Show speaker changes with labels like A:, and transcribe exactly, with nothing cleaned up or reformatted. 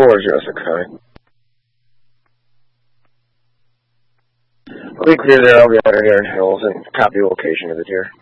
A: four is Jurassic County. I'll be clear there. I'll be out here in Hills and copy location of the deer.